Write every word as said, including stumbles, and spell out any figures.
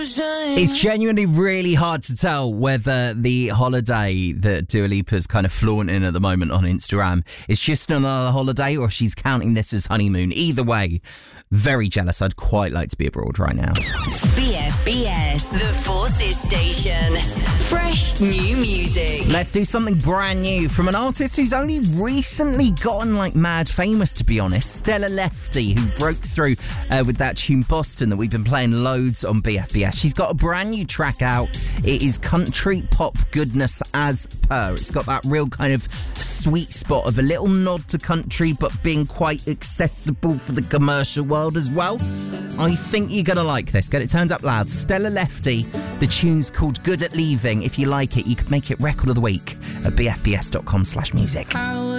It's genuinely really hard to tell whether the holiday that Dua Lipa's kind of flaunting at the moment on Instagram is just another holiday or she's counting this as honeymoon. Either way, very jealous. I'd quite like to be abroad right now. B F B S, the Forces Station. Fresh new music. Let's do something brand new from an artist who's only recently gotten like mad famous, to be honest. Stella Lefty, who broke through uh, with that tune Boston that we've been playing loads on B F B S. She's got a brand new track out. It is country pop goodness as per. It's got that real kind of sweet spot of a little nod to country, but being quite accessible for the commercial world as well. I think you're going to like this. Get it turned up loud. Stella Lefty. The tune's called Good at Leaving. If you like it, you could make it record of the week at bfbs.com slash music.